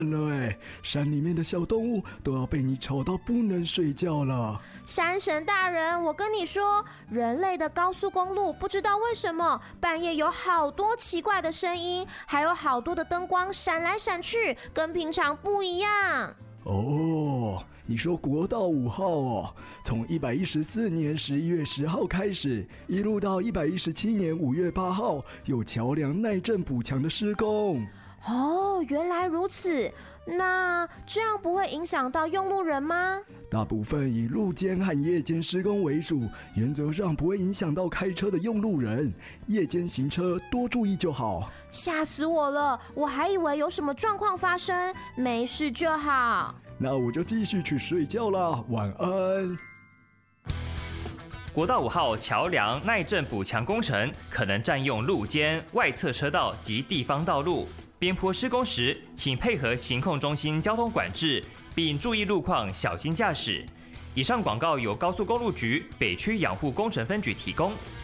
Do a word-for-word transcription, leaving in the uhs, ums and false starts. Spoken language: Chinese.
了哎，山里面的小动物都要被你吵到不能睡觉了。 山神大人，我跟你说，人类的高速公路不知道为什么半夜有好多奇怪的声音，还有好多的灯光闪来闪去，跟平常不一样。 哦，你说国道五号哦，从一百一十四年十一月十号开始，一路到一百一十七年五月八号，有桥梁耐震补强的施工。 哦，原来如此。那这样不会影响到用路人吗？ 大部分以路间和夜间施工为主，原则上不会影响到开车的用路人。夜间行车多注意就好。 吓死我了，我还以为有什么状况发生，没事就好。 那我就继续去睡觉啦，晚安。 国道五号桥梁耐震补强工程可能占用路肩、外侧车道及地方道路。边坡施工时，请配合行控中心交通管制，并注意路况，小心驾驶。以上广告由高速公路局北区养护工程分局提供。